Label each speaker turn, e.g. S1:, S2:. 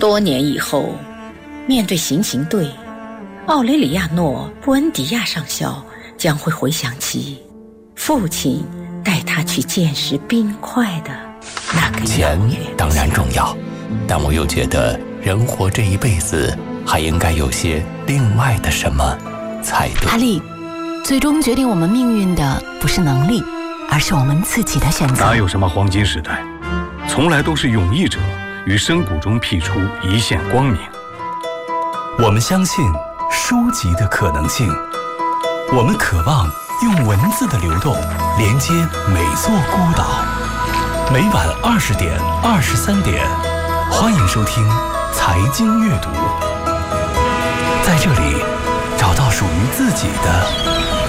S1: 多年以后，面对行刑队，奥雷里亚诺·布恩迪亚上校将会回想起父亲带他去见识冰块的那个
S2: 钱当然重要，但我又觉得人活这一辈子还应该有些另外的什么才对。
S3: 阿力，最终决定我们命运的不是能力，而是我们自己的选择。
S4: 哪有什么黄金时代，从来都是勇毅者于深谷中辟出一线光明。
S5: 我们相信书籍的可能性，我们渴望用文字的流动连接每座孤岛。每晚20点、23点，欢迎收听财经阅读，在这里找到属于自己的